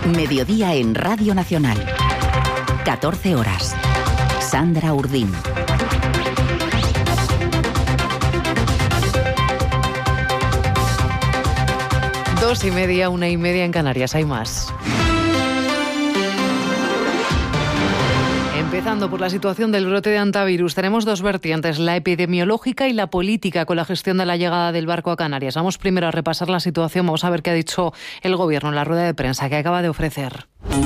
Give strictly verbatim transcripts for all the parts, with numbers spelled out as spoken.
Mediodía en Radio Nacional. catorce horas. Sandra Urdín. Dos y media, una y media en Canarias. Hay más. Empezando por la situación del brote de hantavirus, tenemos dos vertientes, la epidemiológica y la política con la gestión de la llegada del barco a Canarias. Vamos primero a repasar la situación, vamos a ver qué ha dicho el Gobierno en la rueda de prensa que acaba de ofrecer.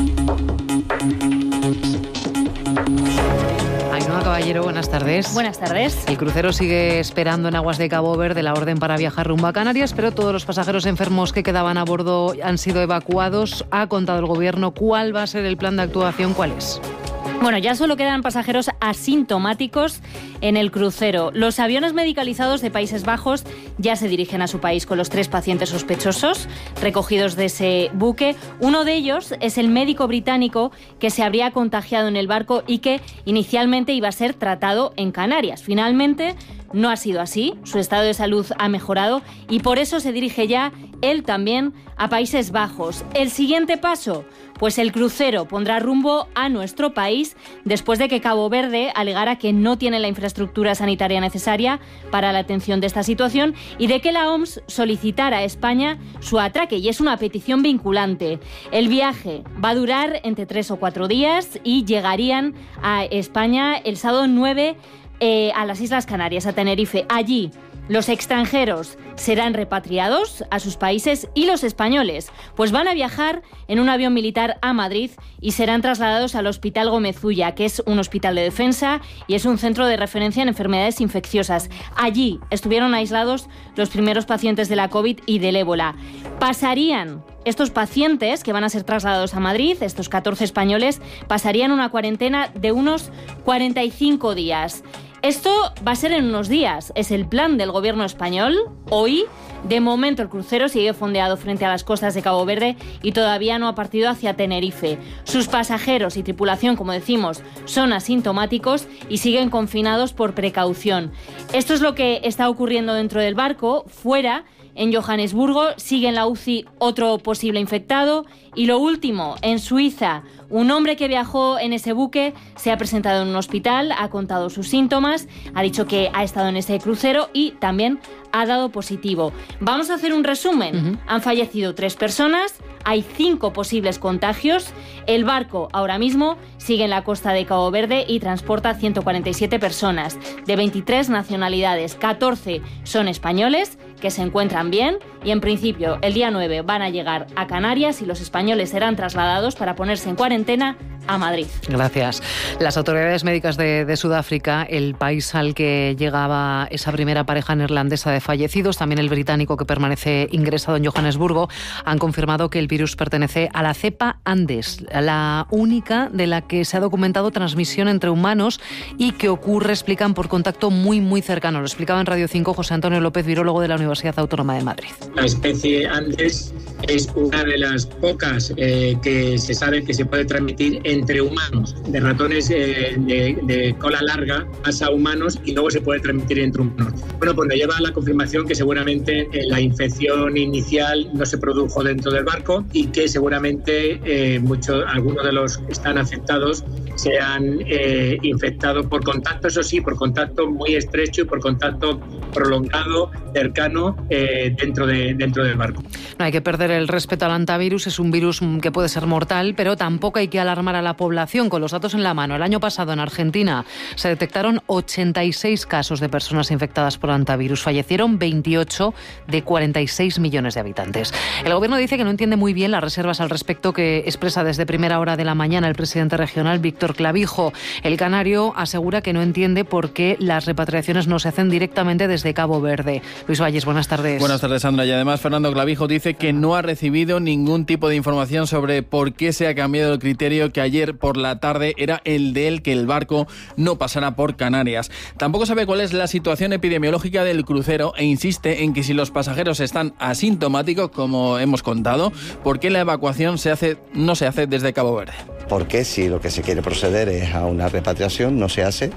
Ainhoa Caballero, buenas tardes. Buenas tardes. El crucero sigue esperando en aguas de Cabo Verde la orden para viajar rumbo a Canarias, pero todos los pasajeros enfermos que quedaban a bordo han sido evacuados. Ha contado el Gobierno cuál va a ser el plan de actuación, ¿cuál es? Bueno, ya solo quedan pasajeros asintomáticos en el crucero. Los aviones medicalizados de Países Bajos ya se dirigen a su país con los tres pacientes sospechosos recogidos de ese buque. Uno de ellos es el médico británico que se habría contagiado en el barco y que inicialmente iba a ser tratado en Canarias. Finalmente no ha sido así, su estado de salud ha mejorado y por eso se dirige ya él también a Países Bajos. El siguiente paso, pues el crucero pondrá rumbo a nuestro país después de que Cabo Verde alegara que no tiene la infraestructura sanitaria necesaria para la atención de esta situación y de que la O M S solicitara a España su atraque, y es una petición vinculante. El viaje va a durar entre tres o cuatro días y llegarían a España el sábado nueve eh, a las Islas Canarias, a Tenerife. Allí los extranjeros serán repatriados a sus países y los españoles pues van a viajar en un avión militar a Madrid y serán trasladados al Hospital Gómez Ulla, que es un hospital de defensa y es un centro de referencia en enfermedades infecciosas. Allí estuvieron aislados los primeros pacientes de la COVID y del ébola. Pasarían estos pacientes que van a ser trasladados a Madrid, estos catorce españoles, pasarían una cuarentena de unos cuarenta y cinco días. Esto va a ser en unos días, es el plan del Gobierno español. Hoy, de momento, el crucero sigue fondeado frente a las costas de Cabo Verde y todavía no ha partido hacia Tenerife. Sus pasajeros y tripulación, como decimos, son asintomáticos y siguen confinados por precaución. Esto es lo que está ocurriendo dentro del barco. Fuera, en Johannesburgo, sigue en la U C I otro posible infectado. Y lo último, en Suiza, un hombre que viajó en ese buque se ha presentado en un hospital, ha contado sus síntomas, ha dicho que ha estado en ese crucero y también ha dado positivo. Vamos a hacer un resumen. Uh-huh. Han fallecido tres personas, hay cinco posibles contagios. El barco ahora mismo sigue en la costa de Cabo Verde y transporta ciento cuarenta y siete personas de veintitrés nacionalidades. catorce son españoles que se encuentran bien y en principio el día nueve van a llegar a Canarias y los españoles serán trasladados para ponerse en cuarentena a Madrid. Gracias. Las autoridades médicas de, de Sudáfrica, el país al que llegaba esa primera pareja neerlandesa de fallecidos, también el británico que permanece ingresado en Johannesburgo, han confirmado que el virus pertenece a la cepa Andes, la única de la que se ha documentado transmisión entre humanos y que ocurre, explican, por contacto muy, muy cercano. Lo explicaba en Radio cinco José Antonio López, virólogo de la Universidad Autónoma de Madrid. La especie Andes es una de las pocas eh, que se sabe que se puede transmitir entre humanos, de ratones eh, de, de cola larga pasa a humanos y luego se puede transmitir entre humanos. Bueno, pues nos lleva a la confirmación que seguramente eh, la infección inicial no se produjo dentro del barco y que seguramente eh, muchos, algunos de los que están afectados se han eh, infectado por contacto, eso sí, por contacto muy estrecho y por contacto prolongado, cercano, eh, dentro, de, dentro del barco. No hay que perder el respeto al hantavirus, es un virus que puede ser mortal, pero tampoco hay que alarmar a la población. Con los datos en la mano, el año pasado en Argentina se detectaron ochenta y seis casos de personas infectadas por hantavirus. Fallecieron veintiocho de cuarenta y seis millones de habitantes. El Gobierno dice que no entiende muy bien las reservas al respecto que expresa desde primera hora de la mañana el presidente regional, Víctor Clavijo. El canario asegura que no entiende por qué las repatriaciones no se hacen directamente desde Cabo Verde. Luis Valles, buenas tardes. Buenas tardes, Sandra. Y además, Fernando Clavijo dice que no ha recibido ningún tipo de información sobre por qué se ha cambiado el criterio que ayer por la tarde era el de él, que el barco no pasara por Canarias. Tampoco sabe cuál es la situación epidemiológica del crucero e insiste en que si los pasajeros están asintomáticos, como hemos contado, ¿por qué la evacuación se hace, no se hace desde Cabo Verde? porque si lo que se quiere proceder es a una repatriación, no se hace,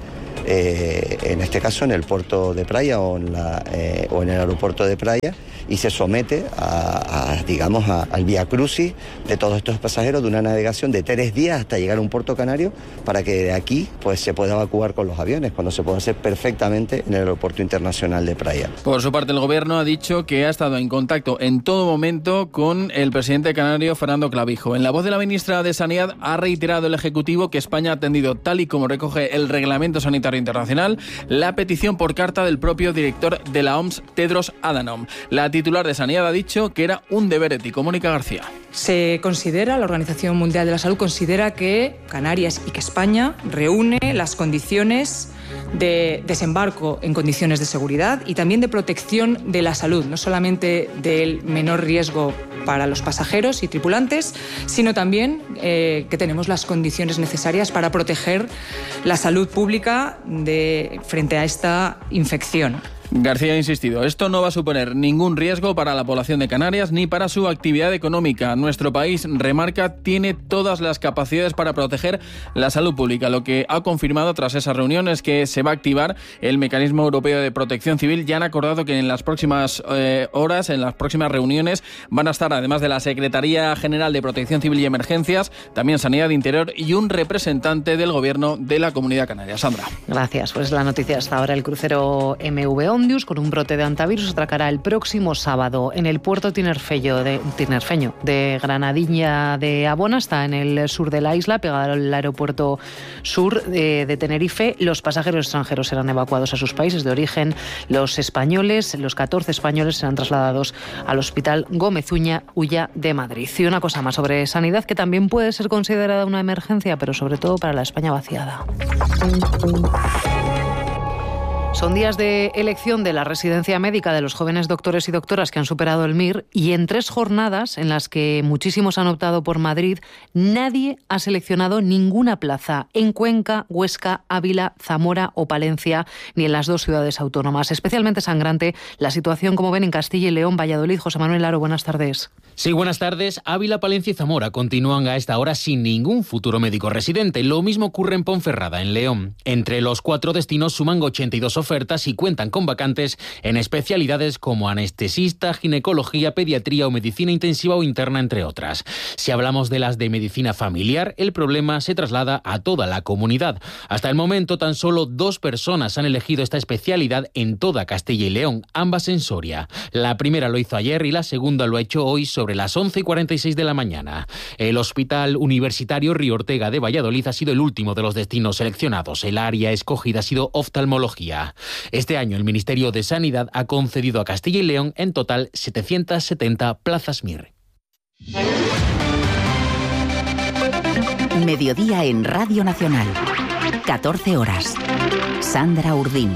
eh, en este caso en el puerto de Praia o en, la, eh, o en el aeropuerto de Praia, y se somete a, a digamos, a, al vía crucis de todos estos pasajeros de una navegación de tres días hasta llegar a un puerto canario, para que de aquí pues se pueda evacuar con los aviones, cuando se puede hacer perfectamente en el aeropuerto internacional de Praia. Por su parte, el Gobierno ha dicho que ha estado en contacto en todo momento con el presidente canario Fernando Clavijo. En la voz de la ministra de Sanidad ha reiterado el Ejecutivo que España ha atendido, tal y como recoge el Reglamento Sanitario Internacional, la petición por carta del propio director de la O M S, Tedros Adhanom. La titular de Sanidad ha dicho que era un deber ético. Mónica García. Se considera, la Organización Mundial de la Salud considera que Canarias y que España reúne las condiciones de desembarco en condiciones de seguridad y también de protección de la salud, no solamente del menor riesgo para los pasajeros y tripulantes, sino también eh, que tenemos las condiciones necesarias para proteger la salud pública de, frente a esta infección. García ha insistido, esto no va a suponer ningún riesgo para la población de Canarias ni para su actividad económica. Nuestro país, remarca, tiene todas las capacidades para proteger la salud pública. Lo que ha confirmado tras esa reunión es que se va a activar el Mecanismo Europeo de Protección Civil. Ya han acordado que en las próximas eh, horas, en las próximas reuniones, van a estar, además de la Secretaría General de Protección Civil y Emergencias, también Sanidad de Interior y un representante del Gobierno de la Comunidad Canaria. Sandra. Gracias. Pues la noticia hasta ahora, el crucero M V Ondius, con un brote de hantavirus, atracará el próximo sábado en el puerto tinerfeño de, tinerfeño de Granadilla de Abona. Está en el sur de la isla, pegado al aeropuerto sur de, de Tenerife. Los pasajeros extranjeros serán evacuados a sus países de origen. Los españoles, los catorce españoles, serán trasladados al Hospital Gómez Ulla de Madrid. Y una cosa más sobre sanidad, que también puede ser considerada una emergencia, pero sobre todo para la España vaciada. Son días de elección de la residencia médica de los jóvenes doctores y doctoras que han superado el M I R, y en tres jornadas en las que muchísimos han optado por Madrid, nadie ha seleccionado ninguna plaza en Cuenca, Huesca, Ávila, Zamora o Palencia, ni en las dos ciudades autónomas. Especialmente sangrante la situación, como ven, en Castilla y León, Valladolid. José Manuel Aro, buenas tardes. Sí, buenas tardes. Ávila, Palencia y Zamora continúan a esta hora sin ningún futuro médico residente. Lo mismo ocurre en Ponferrada, en León. Entre los cuatro destinos suman ochenta y dos ofertas y cuentan con vacantes en especialidades como anestesista, ginecología, pediatría o medicina intensiva o interna, entre otras. Si hablamos de las de medicina familiar, el problema se traslada a toda la comunidad. Hasta el momento, tan solo dos personas han elegido esta especialidad en toda Castilla y León, ambas en Soria. La primera lo hizo ayer y la segunda lo ha hecho hoy sobre las once y cuarenta y seis de la mañana. El Hospital Universitario Río Ortega de Valladolid ha sido el último de los destinos seleccionados. El área escogida ha sido oftalmología. Este año el Ministerio de Sanidad ha concedido a Castilla y León en total setecientas setenta plazas M I R. Mediodía en Radio Nacional. catorce horas. Sandra Urdín.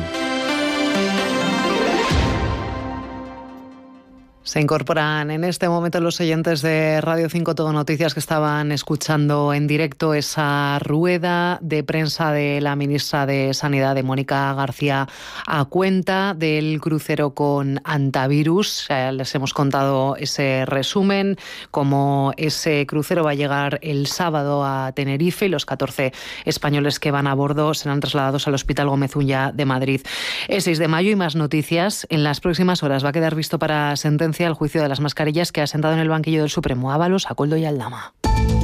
Se incorporan en este momento los oyentes de Radio cinco Todo Noticias que estaban escuchando en directo esa rueda de prensa de la ministra de Sanidad, de Mónica García, a cuenta del crucero con hantavirus. Les hemos contado ese resumen, cómo ese crucero va a llegar el sábado a Tenerife y los catorce españoles que van a bordo serán trasladados al Hospital Gómez Ulla de Madrid. Es seis de mayo y más noticias. En las próximas horas va a quedar visto para sentencia el juicio de las mascarillas que ha sentado en el banquillo del Supremo Ábalos, a Koldo y Aldama.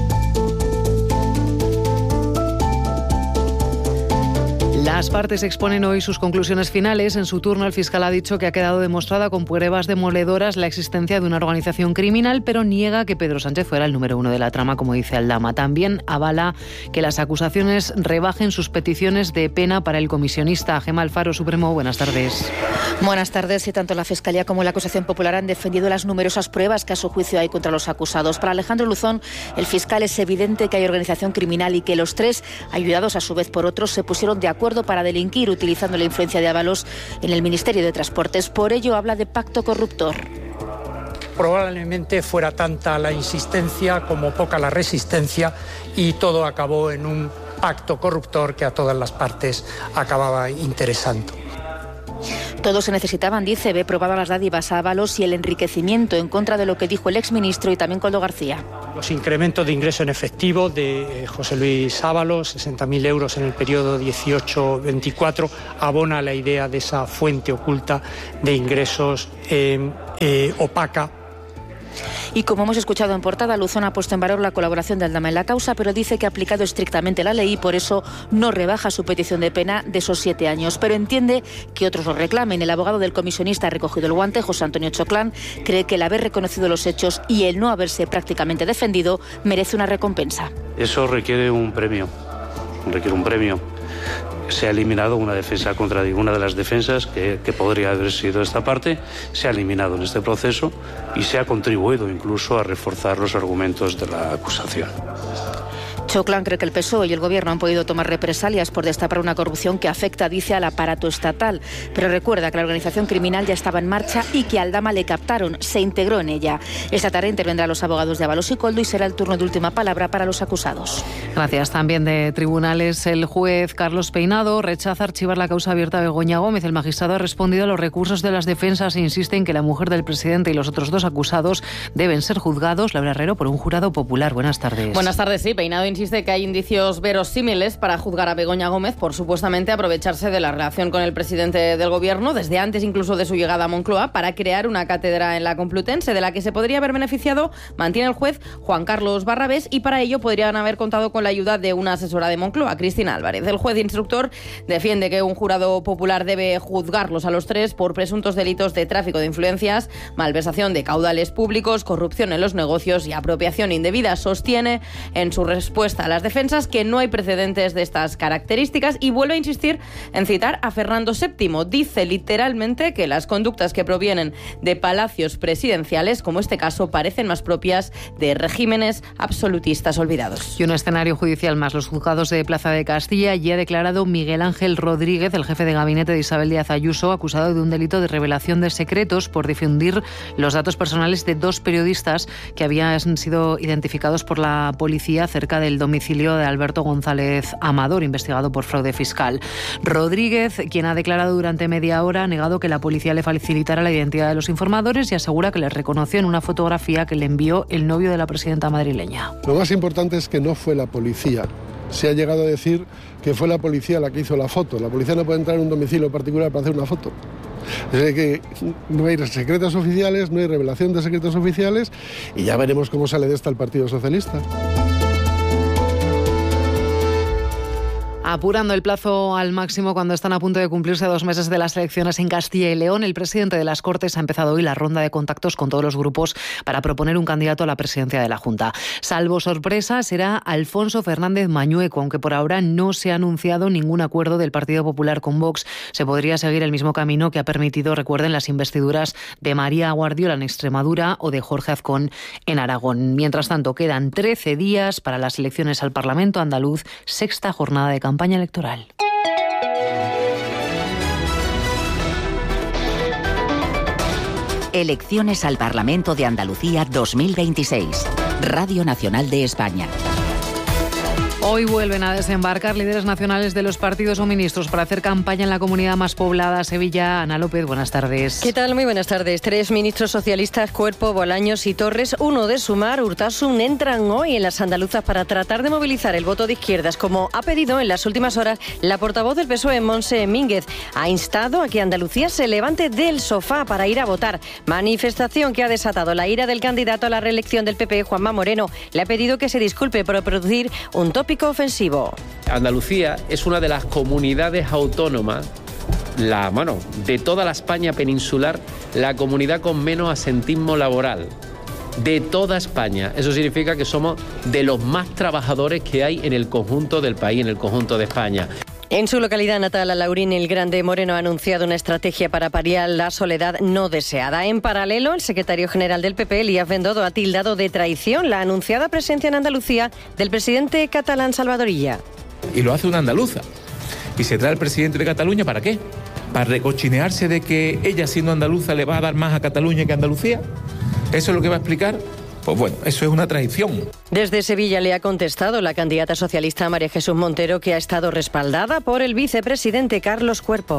Las partes exponen hoy sus conclusiones finales. En su turno, el fiscal ha dicho que ha quedado demostrada con pruebas demoledoras la existencia de una organización criminal, pero niega que Pedro Sánchez fuera el número uno de la trama, como dice Aldama. También avala que las acusaciones rebajen sus peticiones de pena para el comisionista. Gemma Alfaro, Supremo, buenas tardes. Buenas tardes. Y tanto la Fiscalía como la acusación popular han defendido las numerosas pruebas que a su juicio hay contra los acusados. Para Alejandro Luzón, el fiscal, es evidente que hay organización criminal y que los tres, ayudados a su vez por otros, se pusieron de acuerdo para delinquir utilizando la influencia de Ábalos en el Ministerio de Transportes. Por ello habla de pacto corruptor. Probablemente fuera tanta la insistencia como poca la resistencia y todo acabó en un pacto corruptor que a todas las partes acababa interesando. Todos se necesitaban, dice, ve probado las dádivas a Ábalos y el enriquecimiento en contra de lo que dijo el exministro y también Koldo García. Los incrementos de ingreso en efectivo de José Luis Ábalos, sesenta mil euros en el periodo dieciocho veinticuatro, abona la idea de esa fuente oculta de ingresos eh, eh, opaca. Y como hemos escuchado en portada, Luzón ha puesto en valor la colaboración de Aldama en la causa, pero dice que ha aplicado estrictamente la ley y por eso no rebaja su petición de pena de esos siete años. Pero entiende que otros lo reclamen. El abogado del comisionista ha recogido el guante, José Antonio Choclán, cree que el haber reconocido los hechos y el no haberse prácticamente defendido merece una recompensa. Eso requiere un premio, requiere un premio. Se ha eliminado una defensa contra una de las defensas que, que podría haber sido esta parte, se ha eliminado en este proceso y se ha contribuido incluso a reforzar los argumentos de la acusación. Choclán cree que el P S O E y el Gobierno han podido tomar represalias por destapar una corrupción que afecta, dice, al aparato estatal. Pero recuerda que la organización criminal ya estaba en marcha y que a Aldama le captaron, se integró en ella. Esta tarde intervendrán los abogados de Ábalos y Koldo y será el turno de última palabra para los acusados. Gracias. También de tribunales, el juez Carlos Peinado rechaza archivar la causa abierta a Begoña Gómez. El magistrado ha respondido a los recursos de las defensas e insiste en que la mujer del presidente y los otros dos acusados deben ser juzgados, Laura Herrero, por un jurado popular. Buenas tardes. Buenas tardes, sí. Peinado insiste que hay indicios verosímiles para juzgar a Begoña Gómez por supuestamente aprovecharse de la relación con el presidente del Gobierno, desde antes incluso de su llegada a Moncloa, para crear una cátedra en la Complutense de la que se podría haber beneficiado, mantiene el juez Juan Carlos Barrabés, y para ello podrían haber contado con la ayuda de una asesora de Moncloa, Cristina Álvarez. El juez instructor defiende que un jurado popular debe juzgarlos a los tres por presuntos delitos de tráfico de influencias, malversación de caudales públicos, corrupción en los negocios y apropiación indebida. Sostiene en su respuesta a las defensas que no hay precedentes de estas características y vuelve a insistir en citar a Fernando séptimo. Dice literalmente que las conductas que provienen de palacios presidenciales, como este caso, parecen más propias de regímenes absolutistas olvidados. Y un escenario judicial más. Los juzgados de Plaza de Castilla ya ha declarado Miguel Ángel Rodríguez, el jefe de gabinete de Isabel Díaz Ayuso, acusado de un delito de revelación de secretos por difundir los datos personales de dos periodistas que habían sido identificados por la policía cerca del domicilio de Alberto González Amador, investigado por fraude fiscal. Rodríguez, quien ha declarado durante media hora, ha negado que la policía le facilitara la identidad de los informadores y asegura que les reconoció en una fotografía que le envió el novio de la presidenta madrileña. Lo más importante es que no fue la policía. Se ha llegado a decir que fue la policía la que hizo la foto. La policía no puede entrar en un domicilio particular para hacer una foto. Es que no hay secretos oficiales, no hay revelación de secretos oficiales y ya veremos cómo sale de esta el Partido Socialista. Apurando el plazo al máximo cuando están a punto de cumplirse dos meses de las elecciones en Castilla y León, el presidente de las Cortes ha empezado hoy la ronda de contactos con todos los grupos para proponer un candidato a la presidencia de la Junta. Salvo sorpresa, será Alfonso Fernández Mañueco, aunque por ahora no se ha anunciado ningún acuerdo del Partido Popular con Vox. Se podría seguir el mismo camino que ha permitido, recuerden, las investiduras de María Guardiola en Extremadura o de Jorge Azcón en Aragón. Mientras tanto, quedan trece días para las elecciones al Parlamento andaluz, sexta jornada de campaña electoral. Elecciones al Parlamento de Andalucía dos mil veintiséis. Radio Nacional de España. Hoy vuelven a desembarcar líderes nacionales de los partidos o ministros para hacer campaña en la comunidad más poblada, Sevilla. Ana López, buenas tardes. ¿Qué tal? Muy buenas tardes. Tres ministros socialistas, Cuerpo, Bolaños y Torres, uno de Sumar, Urtasun, entran hoy en las andaluzas para tratar de movilizar el voto de izquierdas, como ha pedido en las últimas horas la portavoz del P S O E, Montse Mínguez. Ha instado a que Andalucía se levante del sofá para ir a votar. Manifestación que ha desatado la ira del candidato a la reelección del P P, Juanma Moreno. Le ha pedido que se disculpe por producir un tópico ofensivo. Andalucía es una de las comunidades autónomas, la, bueno, de toda la España peninsular, la comunidad con menos asentismo laboral. De toda España. Eso significa que somos de los más trabajadores que hay en el conjunto del país, en el conjunto de España. En su localidad natal, Alaurín el Grande, Moreno ha anunciado una estrategia para paliar la soledad no deseada. En paralelo, el secretario general del P P, Elías Bendodo, ha tildado de traición la anunciada presencia en Andalucía del presidente catalán Salvador Illa. Y lo hace una andaluza. ¿Y se trae el presidente de Cataluña para qué? ¿Para recochinearse de que ella, siendo andaluza, le va a dar más a Cataluña que a Andalucía? ¿Eso es lo que va a explicar? Pues bueno, eso es una traición. Desde Sevilla le ha contestado la candidata socialista María Jesús Montero, que ha estado respaldada por el vicepresidente Carlos Cuerpo.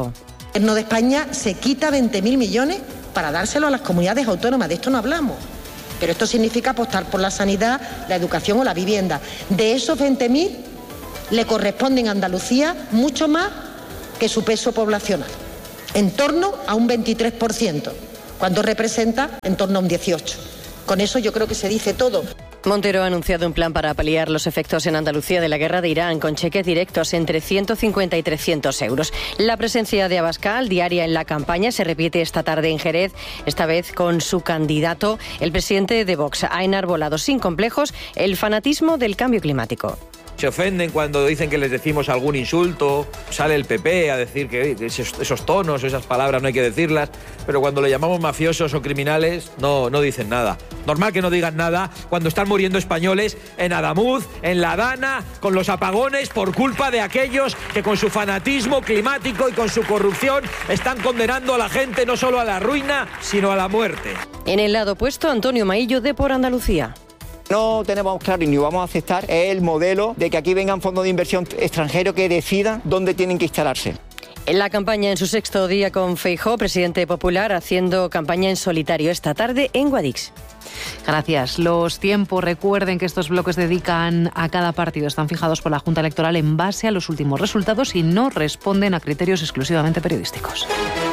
El gobierno de España se quita veinte mil millones para dárselo a las comunidades autónomas. De esto no hablamos. Pero esto significa apostar por la sanidad, la educación o la vivienda. De esos veinte mil le corresponden a Andalucía mucho más que su peso poblacional, en torno a un veintitrés por ciento, cuando representa en torno a un dieciocho por ciento. Con eso yo creo que se dice todo. Montero ha anunciado un plan para paliar los efectos en Andalucía de la guerra de Irán, con cheques directos entre ciento cincuenta y trescientos euros. La presencia de Abascal, diaria en la campaña, se repite esta tarde en Jerez, esta vez con su candidato, el presidente de Vox. Ha enarbolado sin complejos el fanatismo del cambio climático. Se ofenden cuando dicen que les decimos algún insulto, sale el P P a decir que esos, esos tonos, esas palabras no hay que decirlas, pero cuando le llamamos mafiosos o criminales no, no dicen nada. Normal que no digan nada cuando están muriendo españoles en Adamuz, en La Dana, con los apagones por culpa de aquellos que con su fanatismo climático y con su corrupción están condenando a la gente no solo a la ruina, sino a la muerte. En el lado opuesto, Antonio Maillo de Por Andalucía. No tenemos claro y ni vamos a aceptar el modelo de que aquí vengan fondos de inversión extranjeros que decidan dónde tienen que instalarse. En la campaña en su sexto día con Feijóo, presidente popular, haciendo campaña en solitario esta tarde en Guadix. Gracias. Los tiempos, recuerden que estos bloques dedican a cada partido están fijados por la Junta Electoral en base a los últimos resultados y no responden a criterios exclusivamente periodísticos.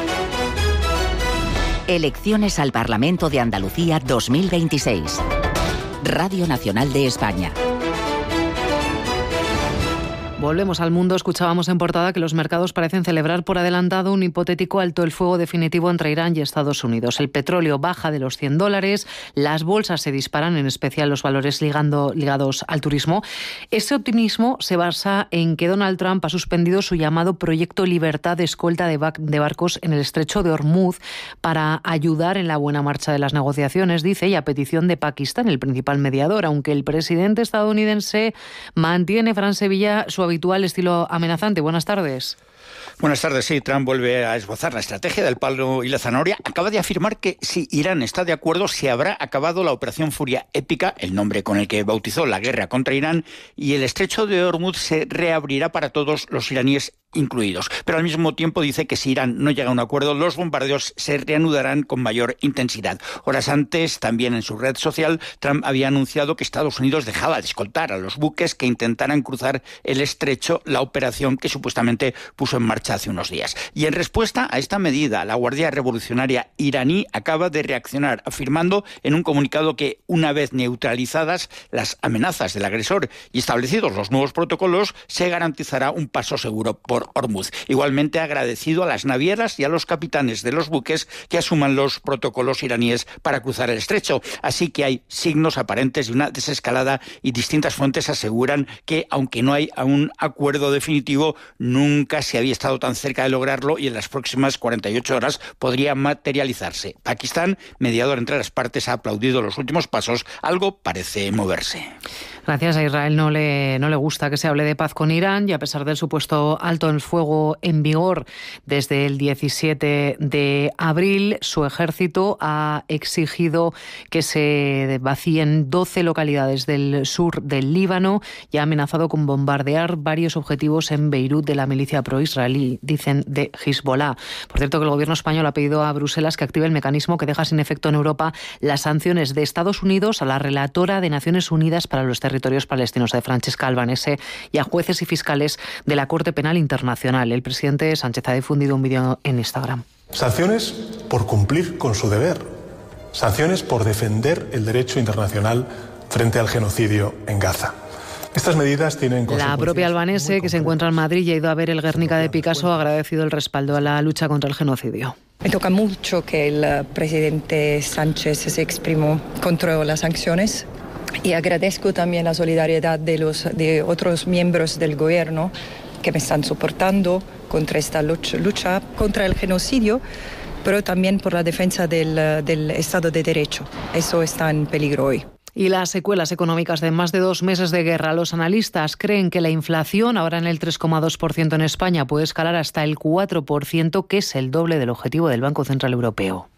Elecciones al Parlamento de Andalucía dos mil veintiséis. Radio Nacional de España. Volvemos al mundo. Escuchábamos en portada que los mercados parecen celebrar por adelantado un hipotético alto el fuego definitivo entre Irán y Estados Unidos. El petróleo baja de los cien dólares, las bolsas se disparan, en especial los valores ligando, ligados al turismo. Ese optimismo se basa en que Donald Trump ha suspendido su llamado Proyecto Libertad de escolta de, bar- de barcos en el estrecho de Hormuz para ayudar en la buena marcha de las negociaciones, dice, y a petición de Pakistán, el principal mediador, aunque el presidente estadounidense mantiene, Fran Sevilla, su habitual estilo amenazante. Buenas tardes. Buenas tardes. Sí, Trump vuelve a esbozar la estrategia del palo y la zanahoria. Acaba de afirmar que si Irán está de acuerdo, se habrá acabado la Operación Furia Épica, el nombre con el que bautizó la guerra contra Irán, y el estrecho de Hormuz se reabrirá para todos los iraníes incluidos. Pero al mismo tiempo dice que si Irán no llega a un acuerdo, los bombardeos se reanudarán con mayor intensidad. Horas antes, también en su red social, Trump había anunciado que Estados Unidos dejaba de escoltar a los buques que intentaran cruzar el estrecho, la operación que supuestamente puso en marcha hace unos días. Y en respuesta a esta medida, la Guardia Revolucionaria iraní acaba de reaccionar, afirmando en un comunicado que, una vez neutralizadas las amenazas del agresor y establecidos los nuevos protocolos, se garantizará un paso seguro por Hormuz. Igualmente ha agradecido a las navieras y a los capitanes de los buques que asuman los protocolos iraníes para cruzar el estrecho. Así que hay signos aparentes de una desescalada y distintas fuentes aseguran que, aunque no hay aún acuerdo definitivo, nunca se había estado tan cerca de lograrlo y en las próximas cuarenta y ocho horas podría materializarse. Pakistán, mediador entre las partes, ha aplaudido los últimos pasos. Algo parece moverse. Gracias. A Israel no le, no le gusta que se hable de paz con Irán y a pesar del supuesto alto el fuego en vigor desde el diecisiete de abril, su ejército ha exigido que se vacíen doce localidades del sur del Líbano y ha amenazado con bombardear varios objetivos en Beirut de la milicia pro-israelí, dicen de Hezbollah. Por cierto, que el gobierno español ha pedido a Bruselas que active el mecanismo que deja sin efecto en Europa las sanciones de Estados Unidos a la relatora de Naciones Unidas para los territorios palestinos, de Francesca Albanese, y a jueces y fiscales de la Corte Penal Internacional. El presidente Sánchez ha difundido un vídeo en Instagram. Sanciones por cumplir con su deber. Sanciones por defender el derecho internacional frente al genocidio en Gaza. Estas medidas tienen consecuencias. La propia Albanese, que se encuentra en Madrid y ha ido a ver el Guernica de Picasso, ha agradecido el respaldo a la lucha contra el genocidio. Me toca mucho que el presidente Sánchez se exprimó contra las sanciones. Y agradezco también la solidaridad de los de otros miembros del gobierno que me están soportando contra esta lucha, lucha contra el genocidio, pero también por la defensa del, del Estado de Derecho. Eso está en peligro hoy. Y las secuelas económicas de más de dos meses de guerra. Los analistas creen que la inflación, ahora en el tres coma dos por ciento en España, puede escalar hasta el cuatro por ciento, que es el doble del objetivo del Banco Central Europeo.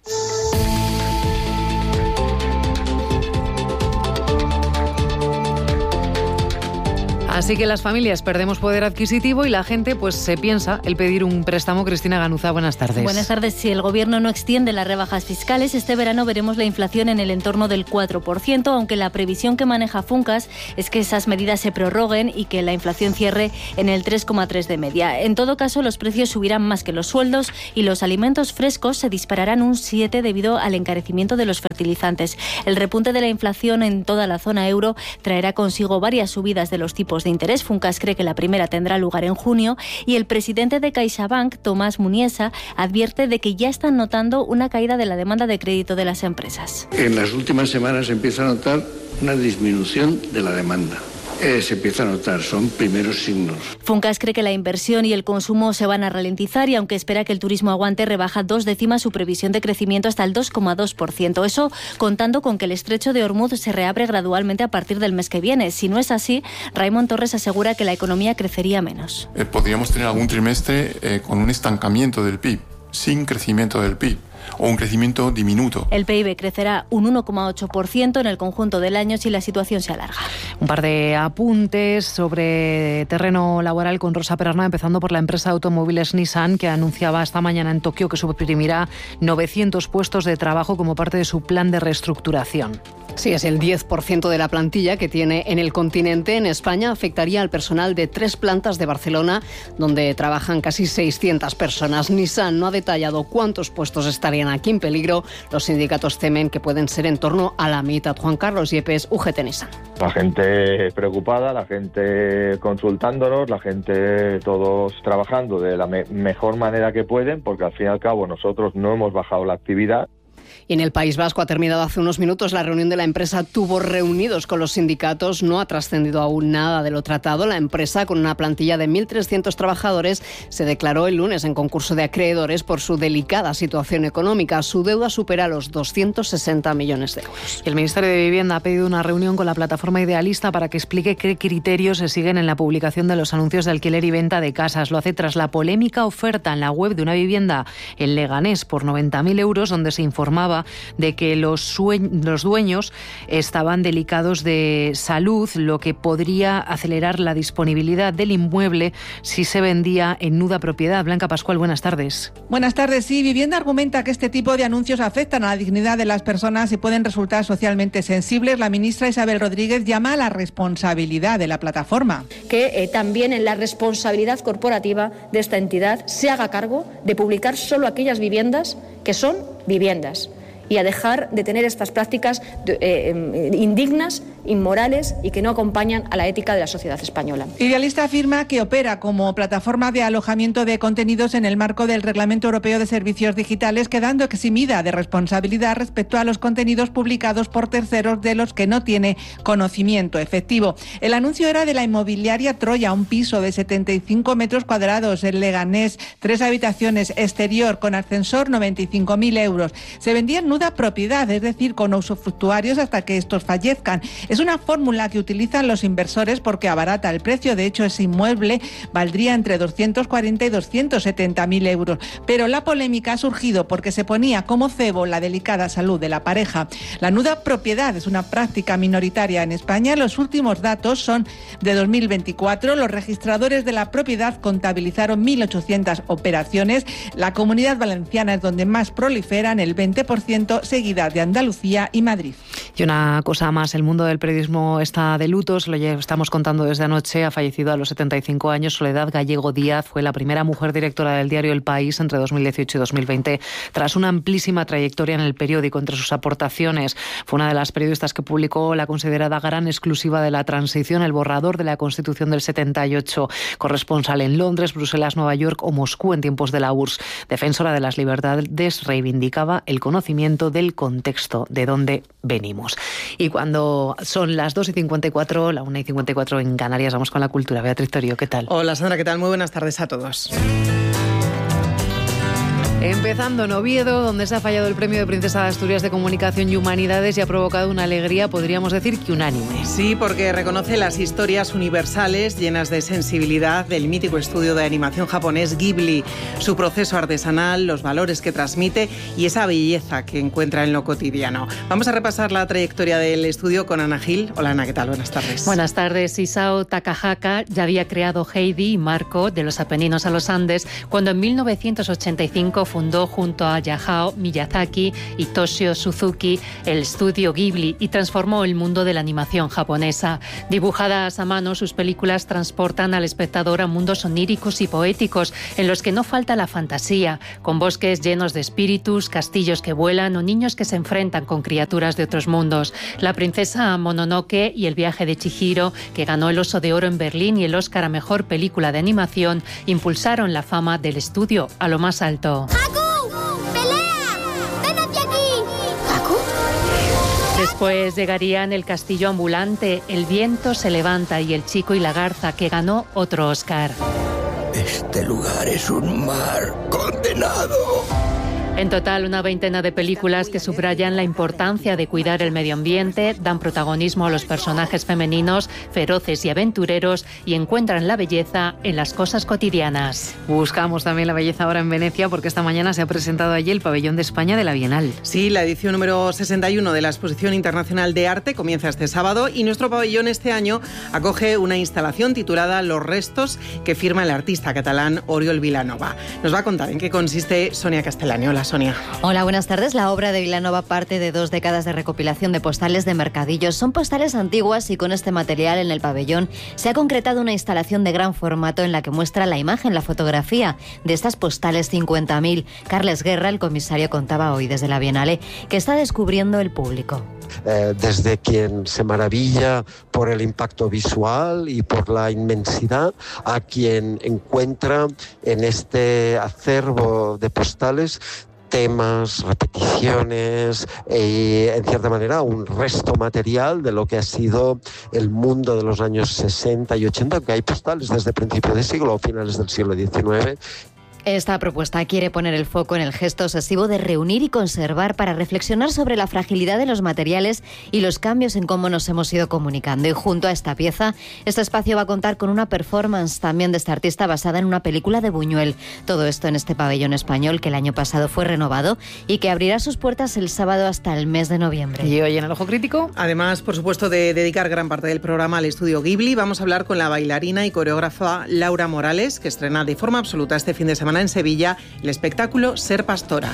Así que las familias perdemos poder adquisitivo y la gente pues se piensa el pedir un préstamo. Cristina Ganuza, buenas tardes. Buenas tardes. Si el Gobierno no extiende las rebajas fiscales, este verano veremos la inflación en el entorno del cuatro por ciento, aunque la previsión que maneja Funcas es que esas medidas se prorroguen y que la inflación cierre en el tres coma tres de media. En todo caso, los precios subirán más que los sueldos y los alimentos frescos se dispararán un siete debido al encarecimiento de los fertilizantes. El repunte de la inflación en toda la zona euro traerá consigo varias subidas de los tipos de interés. Funcas cree que la primera tendrá lugar en junio y el presidente de CaixaBank, Tomás Muniesa, advierte de que ya están notando una caída de la demanda de crédito de las empresas. En las últimas semanas se empieza a notar una disminución de la demanda. Eh, se empieza a notar, son primeros signos. Funcas cree que la inversión y el consumo se van a ralentizar y aunque espera que el turismo aguante, rebaja dos décimas su previsión de crecimiento hasta el dos coma dos por ciento. Eso contando con que el estrecho de Hormuz se reabre gradualmente a partir del mes que viene. Si no es así, Raimon Torres asegura que la economía crecería menos. Eh, podríamos tener algún trimestre eh, con un estancamiento del P I B, sin crecimiento del P I B. O un crecimiento diminuto. El P I B crecerá un uno coma ocho por ciento en el conjunto del año si la situación se alarga. Un par de apuntes sobre terreno laboral con Rosa Perarna, empezando por la empresa de automóviles Nissan, que anunciaba esta mañana en Tokio que suprimirá novecientos puestos de trabajo como parte de su plan de reestructuración. Sí, es el diez por ciento de la plantilla que tiene en el continente. En España afectaría al personal de tres plantas de Barcelona, donde trabajan casi seiscientas personas. Nissan no ha detallado cuántos puestos estarían aquí en peligro. Los sindicatos temen que pueden ser en torno a la mitad. Juan Carlos Yepes, U G T Nissan. La gente preocupada, la gente consultándonos, la gente todos trabajando de la me- mejor manera que pueden, porque al fin y al cabo nosotros no hemos bajado la actividad. Y en el País Vasco ha terminado hace unos minutos la reunión de la empresa. Tuvo reunidos con los sindicatos. No ha trascendido aún nada de lo tratado. La empresa, con una plantilla de mil trescientos trabajadores, se declaró el lunes en concurso de acreedores por su delicada situación económica. Su deuda supera los doscientos sesenta millones de euros. Y el Ministerio de Vivienda ha pedido una reunión con la plataforma Idealista para que explique qué criterios se siguen en la publicación de los anuncios de alquiler y venta de casas. Lo hace tras la polémica oferta en la web de una vivienda en Leganés por noventa mil euros, donde se informaba de que los, sue- los dueños estaban delicados de salud, lo que podría acelerar la disponibilidad del inmueble si se vendía en nuda propiedad. Blanca Pascual, buenas tardes. Buenas tardes. Sí, Vivienda argumenta que este tipo de anuncios afectan a la dignidad de las personas y pueden resultar socialmente sensibles. La ministra Isabel Rodríguez llama a la responsabilidad de la plataforma. Que eh, también en la responsabilidad corporativa de esta entidad se haga cargo de publicar solo aquellas viviendas que son viviendas, y a dejar de tener estas prácticas de, eh, indignas, inmorales y que no acompañan a la ética de la sociedad española. Idealista afirma que opera como plataforma de alojamiento de contenidos en el marco del Reglamento Europeo de Servicios Digitales, quedando eximida de responsabilidad respecto a los contenidos publicados por terceros de los que no tiene conocimiento efectivo. El anuncio era de la inmobiliaria Troya, un piso de setenta y cinco metros cuadrados en Leganés, tres habitaciones, exterior con ascensor, noventa y cinco mil euros. Se vendía en nuda propiedad, es decir, con usufructuarios hasta que estos fallezcan. Es una fórmula que utilizan los inversores porque abarata el precio. De hecho, ese inmueble valdría entre doscientos cuarenta y doscientos setenta mil euros. Pero la polémica ha surgido porque se ponía como cebo la delicada salud de la pareja. La nuda propiedad es una práctica minoritaria en España. Los últimos datos son de dos mil veinticuatro. Los registradores de la propiedad contabilizaron mil ochocientas operaciones. La Comunidad Valenciana es donde más proliferan, el veinte por ciento, seguida de Andalucía y Madrid. Y una cosa más, el mundo del periodismo está de luto, se lo estamos contando desde anoche. Ha fallecido a los setenta y cinco años Soledad Gallego Díaz. Fue la primera mujer directora del diario El País entre dos mil dieciocho y dos mil veinte. Tras una amplísima trayectoria en el periódico, entre sus aportaciones, fue una de las periodistas que publicó la considerada gran exclusiva de la transición, el borrador de la Constitución del setenta y ocho. Corresponsal en Londres, Bruselas, Nueva York o Moscú en tiempos de la U R S S. Defensora de las libertades, reivindicaba el conocimiento del contexto de donde venimos. Y cuando son las dos y cincuenta y cuatro, la una y cincuenta y cuatro en Canarias, vamos con la cultura. Beatriz Torio, ¿qué tal? Hola Sandra, ¿qué tal? Muy buenas tardes a todos. Empezando en Oviedo, donde se ha fallado el premio de Princesa de Asturias de Comunicación y Humanidades y ha provocado una alegría, podríamos decir que unánime. Sí, porque reconoce las historias universales llenas de sensibilidad del mítico estudio de animación japonés Ghibli, su proceso artesanal, los valores que transmite y esa belleza que encuentra en lo cotidiano. Vamos a repasar la trayectoria del estudio con Ana Gil. Hola Ana, ¿qué tal? Buenas tardes. Buenas tardes. Isao Takahata ya había creado Heidi y Marco, de los Apeninos a los Andes, cuando en mil novecientos ochenta y cinco fundó junto a Hayao Miyazaki y Toshio Suzuki el estudio Ghibli y transformó el mundo de la animación japonesa. Dibujadas a mano, sus películas transportan al espectador a mundos oníricos y poéticos en los que no falta la fantasía, con bosques llenos de espíritus, castillos que vuelan o niños que se enfrentan con criaturas de otros mundos. La princesa Mononoke y el viaje de Chihiro, que ganó el Oso de Oro en Berlín y el Oscar a Mejor Película de Animación, impulsaron la fama del estudio a lo más alto. Después llegarían El castillo ambulante, El viento se levanta y El chico y la garza, que ganó otro Oscar. Este lugar es un mar condenado. En total, una veintena de películas que subrayan la importancia de cuidar el medio ambiente, dan protagonismo a los personajes femeninos, feroces y aventureros, y encuentran la belleza en las cosas cotidianas. Buscamos también la belleza ahora en Venecia, porque esta mañana se ha presentado allí el pabellón de España de la Bienal. Sí, la edición número sesenta y uno de la Exposición Internacional de Arte comienza este sábado y nuestro pabellón este año acoge una instalación titulada Los restos, que firma el artista catalán Oriol Vilanova. Nos va a contar en qué consiste Sonia Castellani. Hola, Sonia. Hola, buenas tardes. La obra de Vilanova parte de dos décadas de recopilación de postales de mercadillos. Son postales antiguas y con este material en el pabellón se ha concretado una instalación de gran formato en la que muestra la imagen, la fotografía de estas postales cincuenta mil. Carles Guerra, el comisario, contaba hoy desde la Bienale que está descubriendo el público. Eh, desde quien se maravilla por el impacto visual y por la inmensidad, a quien encuentra en este acervo de postales temas, repeticiones y, en cierta manera, un resto material de lo que ha sido el mundo de los años sesenta y ochenta, que hay postales desde principios de siglo o finales del siglo diecinueve. Esta propuesta quiere poner el foco en el gesto obsesivo de reunir y conservar para reflexionar sobre la fragilidad de los materiales y los cambios en cómo nos hemos ido comunicando. Y junto a esta pieza, este espacio va a contar con una performance también de este artista basada en una película de Buñuel. Todo esto en este pabellón español que el año pasado fue renovado y que abrirá sus puertas el sábado hasta el mes de noviembre. Y hoy en El Ojo Crítico, además, por supuesto, de dedicar gran parte del programa al estudio Ghibli, vamos a hablar con la bailarina y coreógrafa Laura Morales, que estrena de forma absoluta este fin de semana en Sevilla el espectáculo Ser Pastora.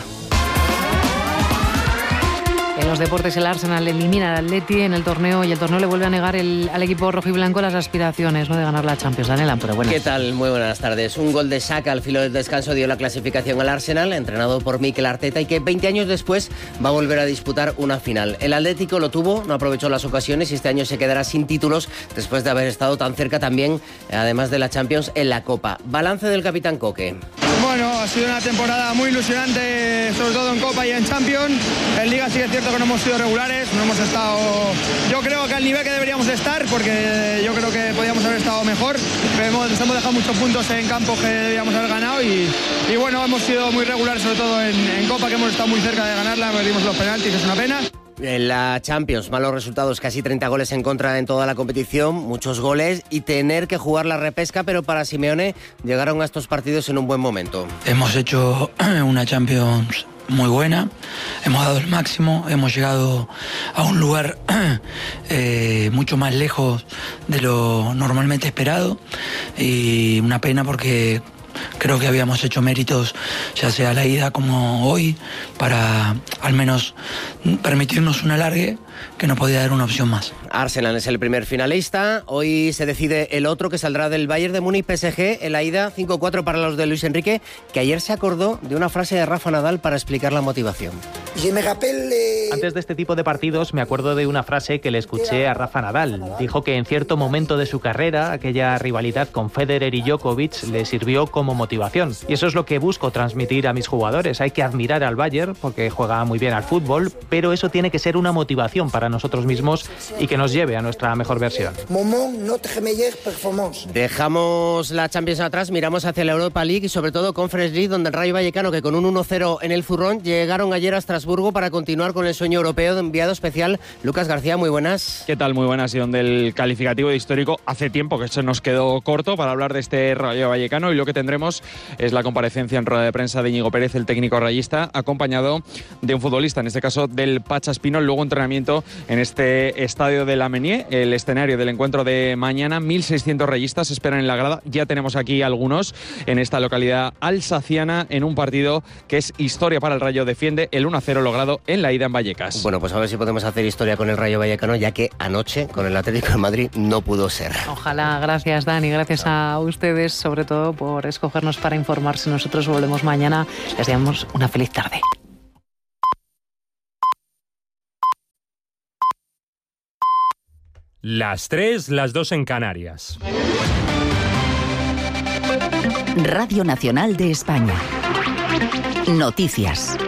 En los deportes, el Arsenal elimina al Atleti en el torneo y el torneo le vuelve a negar el, al equipo rojiblanco las aspiraciones, ¿no?, de ganar la Champions. Daniela, pero bueno. ¿Qué tal? Muy buenas tardes. Un gol de Saka al filo del descanso dio la clasificación al Arsenal, entrenado por Mikel Arteta, y que veinte años después va a volver a disputar una final. El Atlético lo tuvo, no aprovechó las ocasiones y este año se quedará sin títulos después de haber estado tan cerca también, además de la Champions, en la Copa. Balance del capitán Coque. Bueno, ha sido una temporada muy ilusionante, sobre todo en Copa y en Champions. En Liga sí que es cierto que no hemos sido regulares, no hemos estado, yo creo que al nivel que deberíamos estar, porque yo creo que podíamos haber estado mejor. Hemos, hemos dejado muchos puntos en campos que deberíamos haber ganado y, y bueno, hemos sido muy regulares, sobre todo en, en Copa, que hemos estado muy cerca de ganarla, perdimos los penaltis, es una pena. En la Champions, malos resultados, casi treinta goles en contra en toda la competición, muchos goles y tener que jugar la repesca, pero para Simeone llegaron a estos partidos en un buen momento. Hemos hecho una Champions muy buena, hemos dado el máximo, hemos llegado a un lugar eh, mucho más lejos de lo normalmente esperado y una pena porque creo que habíamos hecho méritos, ya sea la ida como hoy, para al menos permitirnos un alargue que nos podía dar una opción más. Arsenal es el primer finalista. Hoy se decide el otro, que saldrá del Bayern de Múnich P S G. En la ida, cinco cuatro para los de Luis Enrique, que ayer se acordó de una frase de Rafa Nadal para explicar la motivación. Antes de este tipo de partidos me acuerdo de una frase que le escuché a Rafa Nadal. Dijo que en cierto momento de su carrera aquella rivalidad con Federer y Djokovic le sirvió como motivación. Y eso es lo que busco transmitir a mis jugadores. Hay que admirar al Bayern porque juega muy bien al fútbol, pero eso tiene que ser una motivación motivación para nosotros mismos y que nos lleve a nuestra mejor versión. Dejamos la Champions atrás, miramos hacia la Europa League y sobre todo Conference League, donde el Rayo Vallecano, que con un uno cero en el zurrón, llegaron ayer a Estrasburgo para continuar con el sueño europeo. De enviado especial Lucas García, muy buenas. ¿Qué tal? Muy buenas. Y donde el calificativo de histórico hace tiempo que se nos quedó corto para hablar de este Rayo Vallecano, y lo que tendremos es la comparecencia en rueda de prensa de Íñigo Pérez, el técnico rayista, acompañado de un futbolista, en este caso del Pacha Espino. Luego entrenamiento en este estadio de la Menier, el escenario del encuentro de mañana. mil seiscientos rayistas esperan en la grada. Ya tenemos aquí algunos en esta localidad alsaciana, en un partido que es historia para el Rayo. Defiende el uno a cero logrado en la ida en Vallecas. Bueno, pues a ver si podemos hacer historia con el Rayo Vallecano, ya que anoche con el Atlético de Madrid no pudo ser. Ojalá. Gracias, Dani. Gracias a ustedes, sobre todo, por escogernos para informarse. Nosotros volvemos mañana. Les deseamos una feliz tarde. Las tres, las dos en Canarias. Radio Nacional de España. Noticias.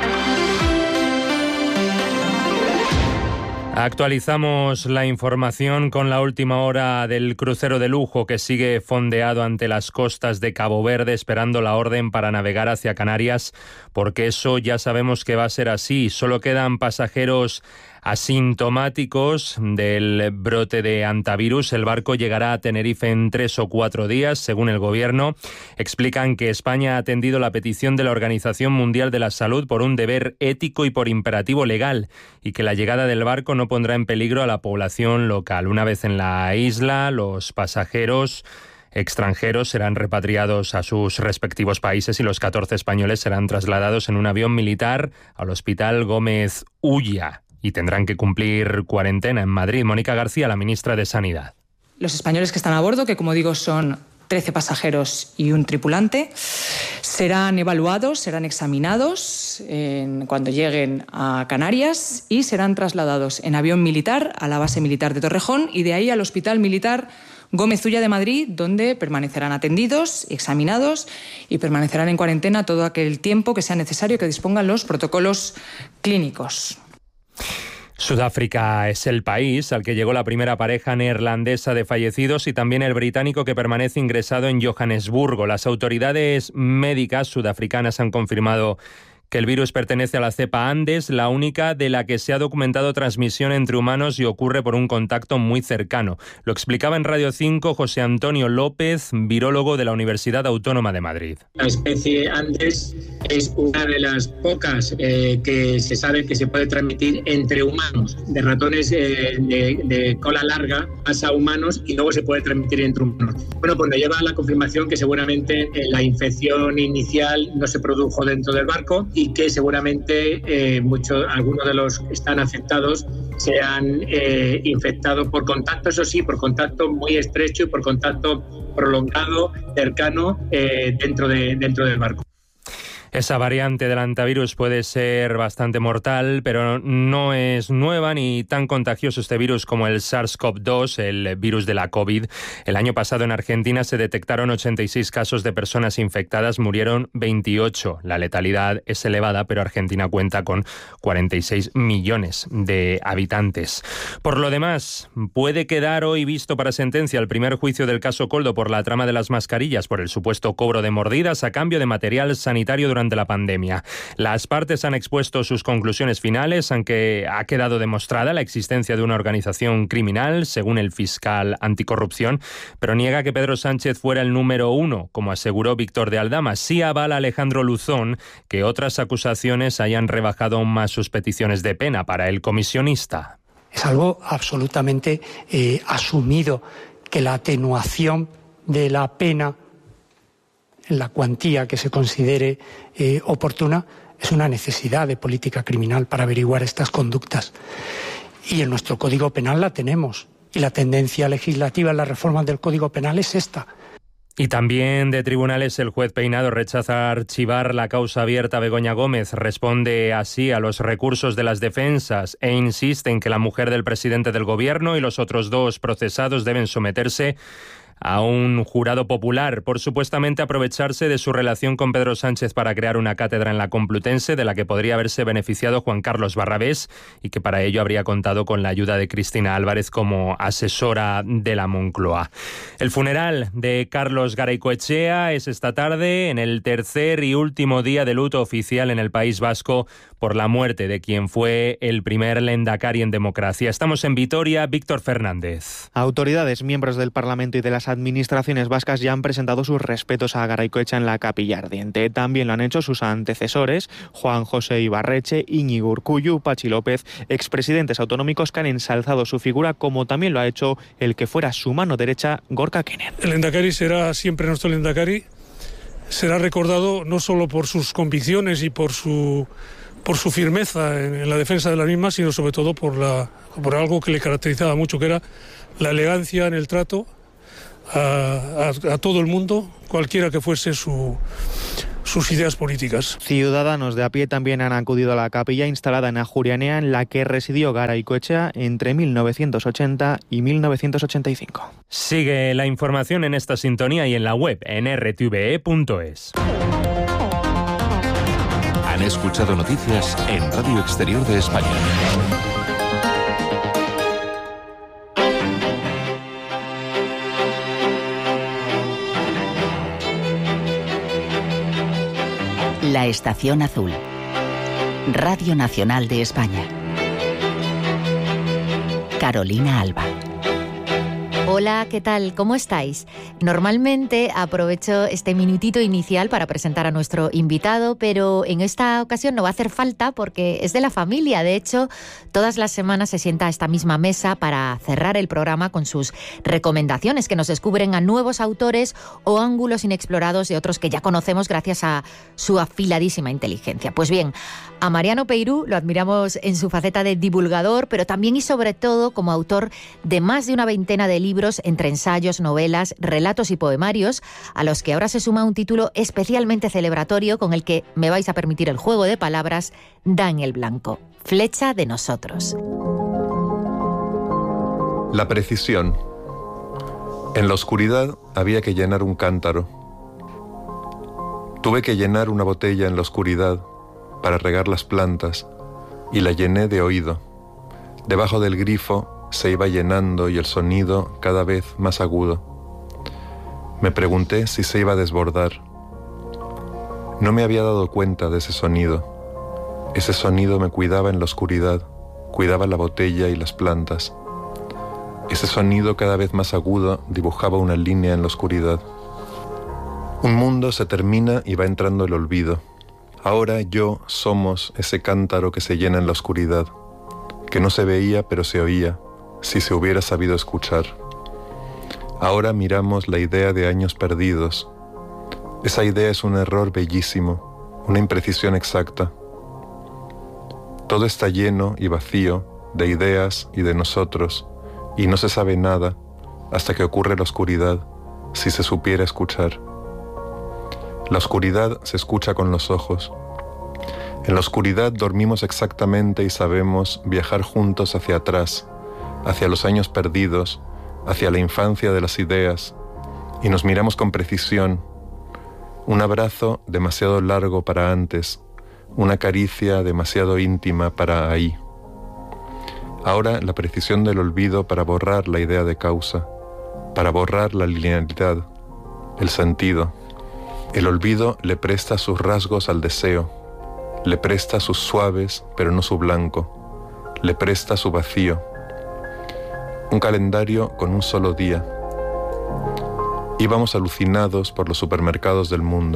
Actualizamos la información con la última hora del crucero de lujo que sigue fondeado ante las costas de Cabo Verde, esperando la orden para navegar hacia Canarias, porque eso ya sabemos que va a ser así. Solo quedan pasajeros asintomáticos del brote de hantavirus. El barco llegará a Tenerife en tres o cuatro días, según el gobierno. Explican que España ha atendido la petición de la Organización Mundial de la Salud por un deber ético y por imperativo legal, y que la llegada del barco no pondrá en peligro a la población local. Una vez en la isla, los pasajeros extranjeros serán repatriados a sus respectivos países y los catorce españoles serán trasladados en un avión militar al Hospital Gómez Ulla y tendrán que cumplir cuarentena en Madrid. Mónica García, la ministra de Sanidad. Los españoles que están a bordo, que como digo son trece pasajeros y un tripulante, serán evaluados, serán examinados en, cuando lleguen a Canarias, y serán trasladados en avión militar a la base militar de Torrejón y de ahí al Hospital Militar Gómez Ulla de Madrid, donde permanecerán atendidos, examinados y permanecerán en cuarentena todo aquel tiempo que sea necesario que dispongan los protocolos clínicos. Sudáfrica es el país al que llegó la primera pareja neerlandesa de fallecidos y también el británico que permanece ingresado en Johannesburgo. Las autoridades médicas sudafricanas han confirmado que el virus pertenece a la cepa Andes, la única de la que se ha documentado transmisión entre humanos y ocurre por un contacto muy cercano. Lo explicaba en Radio cinco José Antonio López, virólogo de la Universidad Autónoma de Madrid. La especie Andes es una de las pocas eh, que se sabe que se puede transmitir entre humanos, de ratones eh, de, de cola larga pasa a humanos y luego se puede transmitir entre humanos. Bueno, pues nos lleva a la confirmación que seguramente eh, la infección inicial no se produjo dentro del barco y que seguramente eh, muchos, algunos de los que están afectados se han eh, infectado por contacto, eso sí, por contacto muy estrecho y por contacto prolongado, cercano, eh, dentro, de, dentro del barco. Esa variante del hantavirus puede ser bastante mortal, pero no es nueva ni tan contagioso este virus como el SARS-CoV dos, el virus de la COVID. El año pasado en Argentina se detectaron ochenta y seis casos de personas infectadas, murieron veintiocho. La letalidad es elevada, pero Argentina cuenta con cuarenta y seis millones de habitantes. Por lo demás, puede quedar hoy visto para sentencia el primer juicio del caso Koldo por la trama de las mascarillas, por el supuesto cobro de mordidas a cambio de material sanitario durante de la pandemia. Las partes han expuesto sus conclusiones finales, aunque ha quedado demostrada la existencia de una organización criminal, según el fiscal anticorrupción, pero niega que Pedro Sánchez fuera el número uno, como aseguró Víctor de Aldama. Sí avala Alejandro Luzón que otras acusaciones hayan rebajado aún más sus peticiones de pena para el comisionista. Es algo absolutamente eh, asumido, que la atenuación de la pena en la cuantía que se considere eh, oportuna es una necesidad de política criminal para averiguar estas conductas. Y en nuestro Código Penal la tenemos. Y la tendencia legislativa en las reformas del Código Penal es esta. Y también de tribunales, el juez Peinado rechaza archivar la causa abierta a Begoña Gómez. Responde así a los recursos de las defensas e insiste en que la mujer del presidente del Gobierno y los otros dos procesados deben someterse a un jurado popular por supuestamente aprovecharse de su relación con Pedro Sánchez para crear una cátedra en la Complutense de la que podría haberse beneficiado Juan Carlos Barrabés y que para ello habría contado con la ayuda de Cristina Álvarez como asesora de la Moncloa. El funeral de Carlos Garaycoechea es esta tarde, en el tercer y último día de luto oficial en el País Vasco por la muerte de quien fue el primer lehendakari en democracia. Estamos en Vitoria, Víctor Fernández. Autoridades, miembros del Parlamento y de las administraciones vascas ya han presentado sus respetos a Garaycoechea en la Capilla Ardiente. También lo han hecho sus antecesores, Juan José Ibarreche, Íñigo Urkullu, Patxi López, expresidentes autonómicos que han ensalzado su figura, como también lo ha hecho el que fuera su mano derecha, Gorka Knez. El lehendakari será siempre nuestro lehendakari. Será recordado no solo por sus convicciones y por su por su firmeza en, en la defensa de la misma, sino sobre todo por la por algo que le caracterizaba mucho, que era la elegancia en el trato a, a, a todo el mundo, cualquiera que fuese su sus ideas políticas. Ciudadanos de a pie también han acudido a la capilla instalada en Ajurianea, en la que residió Garaycoechea entre mil novecientos ochenta y mil novecientos ochenta y cinco. Sigue la información en esta sintonía y en la web en r t v e punto es. Han escuchado noticias en Radio Exterior de España. La Estación Azul. Radio Nacional de España. Carolina Alba. Hola, ¿qué tal? ¿Cómo estáis? Normalmente aprovecho este minutito inicial para presentar a nuestro invitado, pero en esta ocasión no va a hacer falta porque es de la familia. De hecho, todas las semanas se sienta a esta misma mesa para cerrar el programa con sus recomendaciones que nos descubren a nuevos autores o ángulos inexplorados de otros que ya conocemos gracias a su afiladísima inteligencia. Pues bien, a Mariano Peirú lo admiramos en su faceta de divulgador, pero también y sobre todo como autor de más de una veintena de libros entre ensayos, novelas, relatos y poemarios, a los que ahora se suma un título especialmente celebratorio con el que, me vais a permitir el juego de palabras, da en el blanco. Flecha de nosotros. La precisión. En la oscuridad había que llenar un cántaro. Tuve que llenar una botella en la oscuridad para regar las plantas y la llené de oído. Debajo del grifo se iba llenando y el sonido cada vez más agudo. Me pregunté si se iba a desbordar. No me había dado cuenta de ese sonido. Ese sonido me cuidaba en la oscuridad, cuidaba la botella y las plantas. Ese sonido cada vez más agudo dibujaba una línea en la oscuridad. Un mundo se termina y va entrando el olvido. Ahora yo somos ese cántaro que se llena en la oscuridad, que no se veía pero se oía, si se hubiera sabido escuchar. Ahora miramos la idea de años perdidos. Esa idea es un error bellísimo, una imprecisión exacta. Todo está lleno y vacío de ideas y de nosotros, y no se sabe nada hasta que ocurre la oscuridad, si se supiera escuchar. La oscuridad se escucha con los ojos. En la oscuridad dormimos exactamente y sabemos viajar juntos hacia atrás, hacia los años perdidos, hacia la infancia de las ideas, y nos miramos con precisión. Un abrazo demasiado largo para antes, una caricia demasiado íntima para ahí. Ahora la precisión del olvido para borrar la idea de causa, para borrar la linealidad, el sentido. El olvido le presta sus rasgos al deseo, le presta sus suaves, pero no su blanco, le presta su vacío. Un calendario con un solo día. Íbamos alucinados por los supermercados del mundo.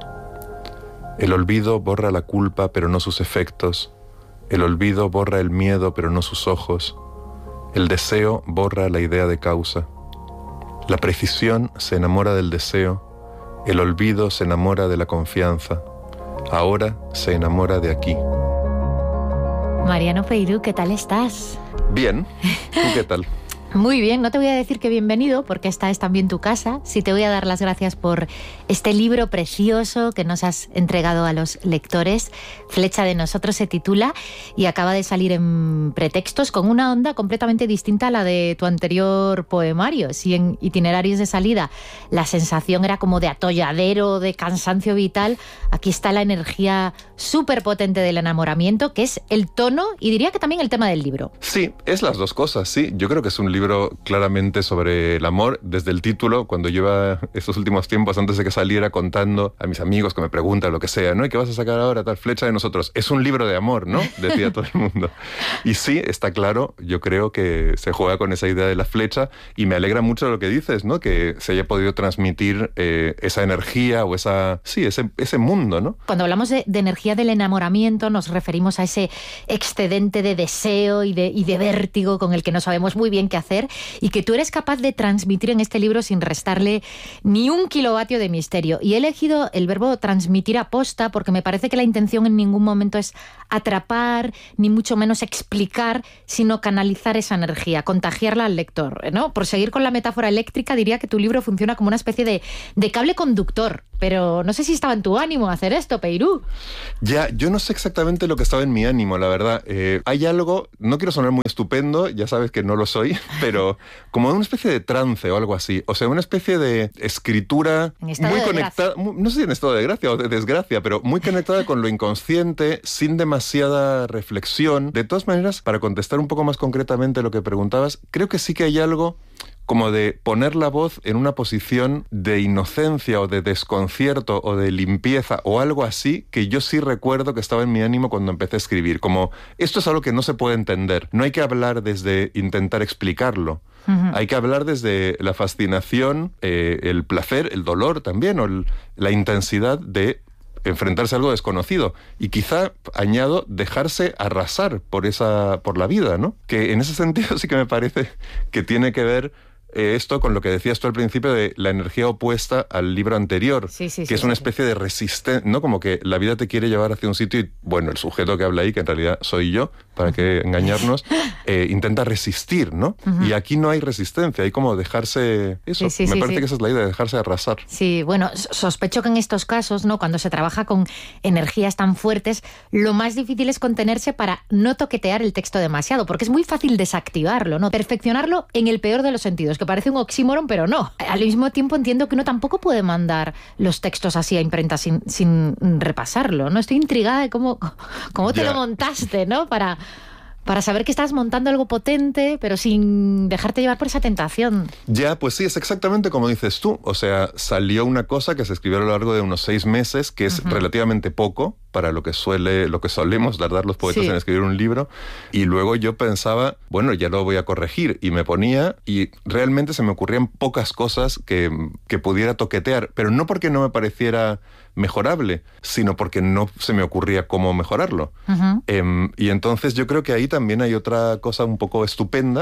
El olvido borra la culpa, pero no sus efectos. El olvido borra el miedo, pero no sus ojos. El deseo borra la idea de causa. La precisión se enamora del deseo. El olvido se enamora de la confianza. Ahora se enamora de aquí. Mariano Peirú, ¿qué tal estás? Bien. ¿Tú qué tal? Muy bien, no te voy a decir que bienvenido, porque esta es también tu casa. Sí te voy a dar las gracias por este libro precioso que nos has entregado a los lectores. Flecha de nosotros se titula y acaba de salir en Pretextos con una onda completamente distinta a la de tu anterior poemario. Si en Itinerarios de salida la sensación era como de atolladero, de cansancio vital, aquí está la energía súper potente del enamoramiento, que es el tono y diría que también el tema del libro. Sí, es las dos cosas, sí. Yo creo que es un libro libro claramente sobre el amor, desde el título, cuando lleva estos últimos tiempos, antes de que saliera, contando a mis amigos que me preguntan lo que sea, ¿no? ¿Y qué vas a sacar ahora? Tal Flecha de nosotros. Es un libro de amor, ¿no? Decía todo el mundo. Y sí, está claro, yo creo que se juega con esa idea de la flecha y me alegra mucho lo que dices, ¿no? Que se haya podido transmitir eh, esa energía o esa, sí, ese, ese mundo, ¿no? Cuando hablamos de, de energía del enamoramiento, nos referimos a ese excedente de deseo y de, y de vértigo con el que no sabemos muy bien qué hacer y que tú eres capaz de transmitir en este libro sin restarle ni un kilovatio de misterio. Y he elegido el verbo transmitir aposta porque me parece que la intención en ningún momento es atrapar, ni mucho menos explicar, sino canalizar esa energía, contagiarla al lector, ¿no? Por seguir con la metáfora eléctrica, diría que tu libro funciona como una especie de, de cable conductor, pero no sé si estaba en tu ánimo hacer esto, Peirú. Ya, yo no sé exactamente lo que estaba en mi ánimo, la verdad. Eh, hay algo, no quiero sonar muy estupendo, ya sabes que no lo soy, pero como una especie de trance o algo así. O sea, una especie de escritura muy conectada, muy, no sé si en estado de gracia o de desgracia, pero muy conectada con lo inconsciente, sin demasiada reflexión. De todas maneras, para contestar un poco más concretamente lo que preguntabas, creo que sí que hay algo como de poner la voz en una posición de inocencia o de desconcierto o de limpieza o algo así, que yo sí recuerdo que estaba en mi ánimo cuando empecé a escribir. Como, esto es algo que no se puede entender. No hay que hablar desde intentar explicarlo. Uh-huh. Hay que hablar desde la fascinación, eh, el placer, el dolor también, o el, la intensidad de enfrentarse a algo desconocido. Y quizá, añado, dejarse arrasar por esa, por la vida, ¿no? Que en ese sentido sí que me parece que tiene que ver Eh, esto con lo que decías tú al principio de la energía opuesta al libro anterior, sí, sí, que sí, es una sí, especie sí. de resistencia, ¿no? Como que la vida te quiere llevar hacia un sitio y, bueno, el sujeto que habla ahí, que en realidad soy yo, para que engañarnos, eh, intenta resistir, ¿no? Uh-huh. Y aquí no hay resistencia, hay como dejarse, eso, sí, sí, me sí, parece sí. que esa es la idea, dejarse arrasar. Sí, bueno, sospecho que en estos casos, ¿no? Cuando se trabaja con energías tan fuertes, lo más difícil es contenerse para no toquetear el texto demasiado, porque es muy fácil desactivarlo, ¿no? Perfeccionarlo en el peor de los sentidos, que parece un oxímoron, pero no. Al mismo tiempo entiendo que uno tampoco puede mandar los textos así a imprenta sin, sin repasarlo, ¿no? Estoy intrigada de cómo, cómo te yeah. lo montaste, ¿no? Para, para saber que estás montando algo potente, pero sin dejarte llevar por esa tentación. Ya, pues sí, es exactamente como dices tú. O sea, salió una cosa que se escribió a lo largo de unos seis meses, que es uh-huh. relativamente poco para lo que suele, lo que solemos tardar los poetas sí. en escribir un libro, y luego yo pensaba, bueno, ya lo voy a corregir, y me ponía, y realmente se me ocurrían pocas cosas que, que pudiera toquetear, pero no porque no me pareciera mejorable, sino porque no se me ocurría cómo mejorarlo. Uh-huh. Eh, y entonces yo creo que ahí también hay otra cosa un poco estupenda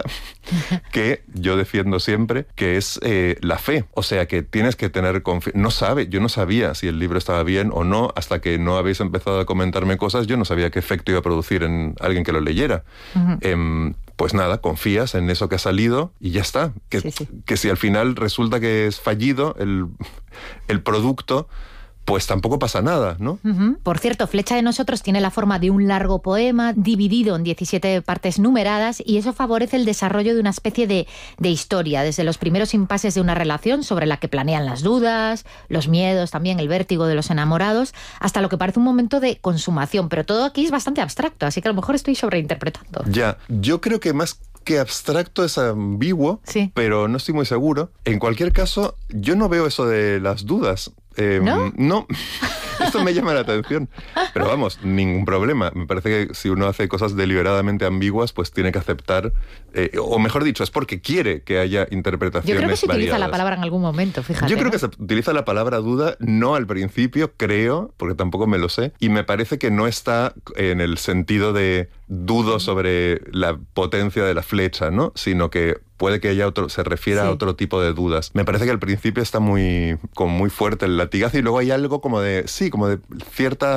que yo defiendo siempre, que es eh, la fe. O sea, que tienes que tener confianza. No sabe, yo no sabía si el libro estaba bien o no, hasta que no habéis empezado empezado a comentarme cosas, yo no sabía qué efecto iba a producir en alguien que lo leyera. Uh-huh. Eh, pues nada, confías en eso que ha salido y ya está. Que, sí, sí. que si al final resulta que es fallido el, el producto, pues tampoco pasa nada, ¿no? Uh-huh. Por cierto, Flecha de nosotros tiene la forma de un largo poema dividido en diecisiete partes numeradas y eso favorece el desarrollo de una especie de, de historia, desde los primeros impases de una relación sobre la que planean las dudas, los miedos, también el vértigo de los enamorados, hasta lo que parece un momento de consumación. Pero todo aquí es bastante abstracto, así que a lo mejor estoy sobreinterpretando. Ya, yo creo que más que abstracto es ambiguo, sí. pero no estoy muy seguro. En cualquier caso, yo no veo eso de las dudas. Eh, ¿No? No, esto me llama la atención. Pero vamos, ningún problema. Me parece que si uno hace cosas deliberadamente ambiguas, pues tiene que aceptar, eh, o mejor dicho, es porque quiere que haya interpretaciones Yo creo que se variadas. utiliza la palabra en algún momento, fíjate. Yo creo ¿no? que se utiliza la palabra duda, no al principio, creo, porque tampoco me lo sé, y me parece que no está en el sentido de dudo sobre la potencia de la flecha, ¿no? Sino que puede que haya otro, se refiera sí. a otro tipo de dudas. Me parece que al principio está muy, como muy fuerte el latigazo y luego hay algo como de, sí, como de cierta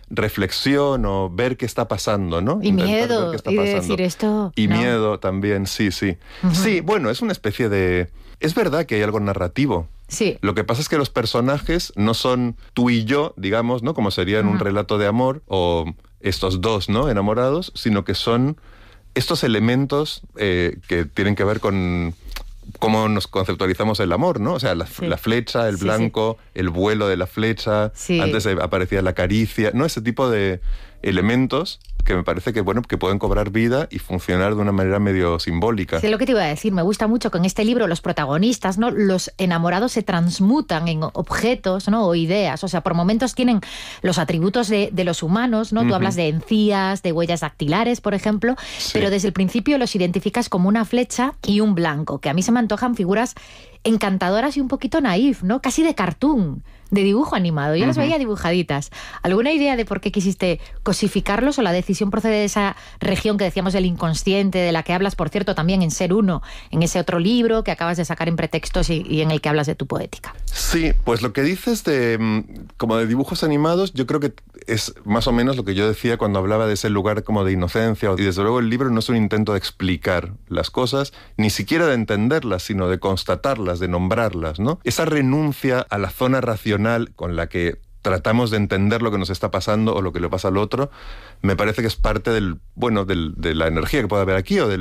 reflexión o ver qué está pasando, ¿no? Y Intentar miedo, ver qué está y de pasando. decir esto... Y no. miedo también, sí, sí. Uh-huh. Sí, bueno, es una especie de... Es verdad que hay algo narrativo. Sí. Lo que pasa es que los personajes no son tú y yo, digamos, ¿no? Como sería en uh-huh. un relato de amor, o estos dos, ¿no? Enamorados, sino que son estos elementos eh, que tienen que ver con cómo nos conceptualizamos el amor, ¿no? O sea, la, sí. la flecha, el blanco, sí, sí. el vuelo de la flecha, sí. antes aparecía la caricia, ¿no? Ese tipo de elementos que me parece que, bueno, que pueden cobrar vida y funcionar de una manera medio simbólica. Sí, lo que te iba a decir, me gusta mucho que en este libro los protagonistas, ¿no? Los enamorados se transmutan en objetos, ¿no? O ideas, o sea, por momentos tienen los atributos de, de los humanos, ¿no? Uh-huh. Tú hablas de encías, de huellas dactilares, por ejemplo, sí. pero desde el principio los identificas como una flecha y un blanco, que a mí se me antojan figuras encantadoras y un poquito naif, ¿no? Casi de cartoon, de dibujo animado. Yo uh-huh. las veía dibujaditas. ¿Alguna idea de por qué quisiste cosificarlos o la decisión procede de esa región que decíamos del inconsciente, de la que hablas, por cierto, también en Ser Uno, en ese otro libro que acabas de sacar en Pretextos y, y en el que hablas de tu poética? Sí, pues lo que dices de como de dibujos animados, yo creo que es más o menos lo que yo decía cuando hablaba de ese lugar como de inocencia, y desde luego el libro no es un intento de explicar las cosas, ni siquiera de entenderlas, sino de constatarlas, de nombrarlas, ¿no? Esa renuncia a la zona racional con la que tratamos de entender lo que nos está pasando o lo que le pasa al otro, me parece que es parte del, bueno, del, de la energía que puede haber aquí o del